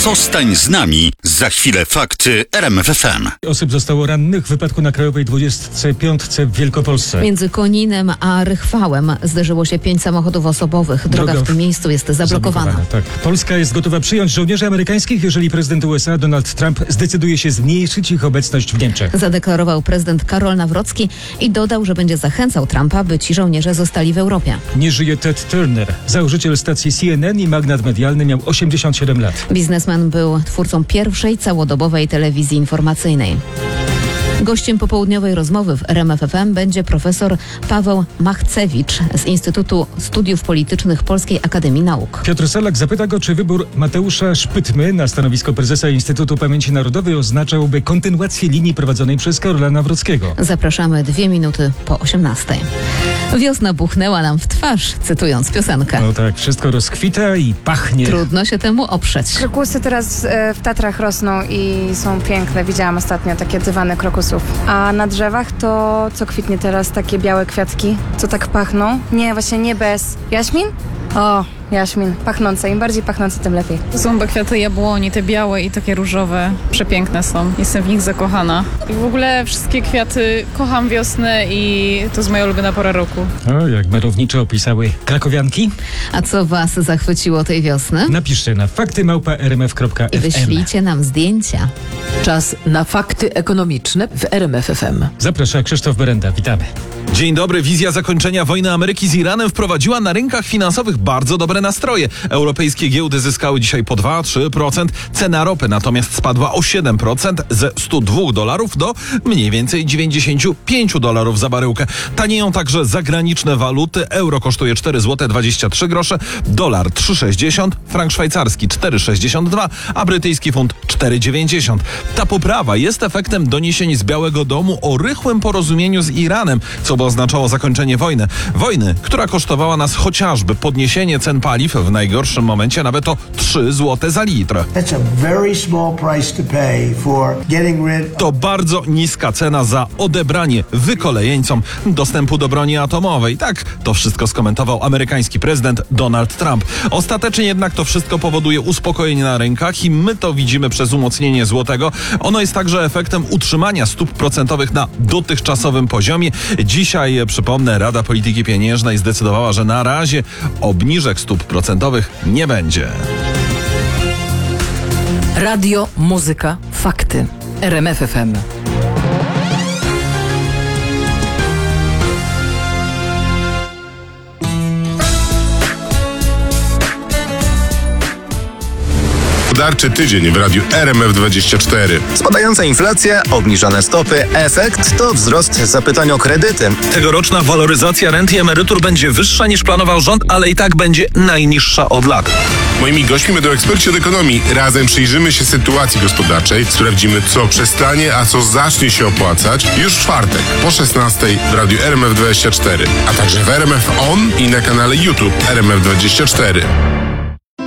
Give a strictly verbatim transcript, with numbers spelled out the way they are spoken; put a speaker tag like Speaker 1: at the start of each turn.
Speaker 1: Zostań z nami. Za chwilę fakty R M F F M.
Speaker 2: Osób zostało rannych w wypadku na Krajowej dwudziestej piątej w Wielkopolsce.
Speaker 3: Między Koninem a Rychwałem zderzyło się pięć samochodów osobowych. Droga, Droga w tym miejscu jest zablokowana.
Speaker 2: zablokowana. Tak. Polska jest gotowa przyjąć żołnierzy amerykańskich, jeżeli prezydent U S A Donald Trump zdecyduje się zmniejszyć ich obecność w Niemczech.
Speaker 3: Zadeklarował prezydent Karol Nawrocki i dodał, że będzie zachęcał Trumpa, by ci żołnierze zostali w Europie.
Speaker 2: Nie żyje Ted Turner. Założyciel stacji C N N i magnat medialny, miał osiemdziesiąt siedem lat.
Speaker 3: Biznesmen był twórcą pierwszej całodobowej telewizji informacyjnej. Gościem popołudniowej rozmowy w R M F F M będzie profesor Paweł Machcewicz z Instytutu Studiów Politycznych Polskiej Akademii Nauk.
Speaker 2: Piotr Salak zapyta go, czy wybór Mateusza Szpytmy na stanowisko prezesa Instytutu Pamięci Narodowej oznaczałby kontynuację linii prowadzonej przez Karola Nawrockiego.
Speaker 3: Zapraszamy dwie minuty po osiemnastej. Wiosna buchnęła nam w twarz, cytując piosenkę.
Speaker 2: No tak, wszystko rozkwita i pachnie.
Speaker 3: Trudno się temu oprzeć.
Speaker 4: Krokusy teraz e, w Tatrach rosną i są piękne. Widziałam ostatnio takie dywany krokusów. A na drzewach to co kwitnie teraz? Takie białe kwiatki, co tak pachną? Nie, właśnie nie bez. Jaśmin? O, jaśmin. Pachnące. Im bardziej pachnące, tym lepiej.
Speaker 5: To są chyba kwiaty jabłoni, te białe i takie różowe. Przepiękne są. Jestem w nich zakochana. I w ogóle wszystkie kwiaty, kocham wiosnę i to jest moja ulubiona pora roku.
Speaker 2: O, jak malowniczo opisały krakowianki.
Speaker 3: A co was zachwyciło tej wiosny?
Speaker 2: Napiszcie na fakty małpa r m f kropka f m.
Speaker 3: I wyślijcie nam zdjęcia.
Speaker 6: Czas na fakty ekonomiczne w R M F F M.
Speaker 2: Zaprasza Krzysztof Berenda. Witamy.
Speaker 7: Dzień dobry. Wizja zakończenia wojny Ameryki z Iranem wprowadziła na rynkach finansowych bardzo dobre nastroje. Europejskie giełdy zyskały dzisiaj po dwa do trzech procent. Cena ropy natomiast spadła o siedem procent ze stu dwóch dolarów do mniej więcej dziewięćdziesięciu pięciu dolarów za baryłkę. Tanieją także zagraniczne waluty. Euro kosztuje cztery złote dwadzieścia trzy grosze, dolar trzy sześćdziesiąt, frank szwajcarski cztery sześćdziesiąt dwa, a brytyjski funt cztery dziewięćdziesiąt. Ta poprawa jest efektem doniesień z Białego Domu o rychłym porozumieniu z Iranem, co by oznaczało zakończenie wojny. Wojny, która kosztowała nas chociażby podniesienie cen paliw w najgorszym momencie nawet o trzy złote za litr. To bardzo niska cena za odebranie wykolejeńcom dostępu do broni atomowej. Tak, to wszystko skomentował amerykański prezydent Donald Trump. Ostatecznie jednak to wszystko powoduje uspokojenie na rynkach i my to widzimy przez umocnienie złotego. Ono jest także efektem utrzymania stóp procentowych na dotychczasowym poziomie. Dzisiaj, przypomnę, Rada Polityki Pieniężnej zdecydowała, że na razie obniżek stóp procentowych nie będzie.
Speaker 6: Radio, muzyka, fakty. R M F F M.
Speaker 8: Gospodarczy tydzień w radiu R M F dwadzieścia cztery.
Speaker 9: Spadająca inflacja, obniżone stopy, efekt to wzrost zapytań o kredyty.
Speaker 7: Tegoroczna waloryzacja rent i emerytur będzie wyższa niż planował rząd, ale i tak będzie najniższa od lat.
Speaker 8: Moimi gośćmi będą eksperci od ekonomii. Razem przyjrzymy się sytuacji gospodarczej, sprawdzimy, co przestanie, a co zacznie się opłacać już w czwartek po szesnastej w radiu R M F dwadzieścia cztery, a także w R M F On i na kanale YouTube R M F dwadzieścia cztery.